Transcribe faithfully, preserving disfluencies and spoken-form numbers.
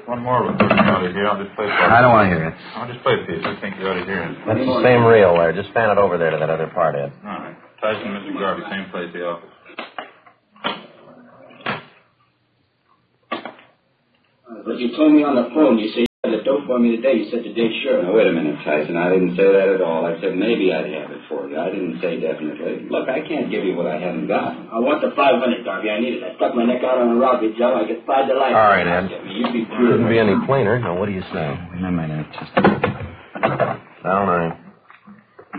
One more recording you ought to hear. I'll just play it. I don't want to hear it. I'll just play a piece. I think you ought to hear it. That's the same reel there. Just fan it over there to that other part, Ed. All right. Tyson, Mister Garvey, same place, the office. But you told me on the phone, you say you had the dope for me today. You said today, sure. Now, wait a minute, Tyson. I didn't say that at all. I said maybe I'd have it for you. I didn't say definitely. Look, I can't give you what I haven't got. I want the five hundred, Garvey. I need it. I stuck my neck out on a robbery job. I get five to life. All right, Ed. You be Couldn't be any plainer. Now, what do you say? Wait a minute. Just... Down nine.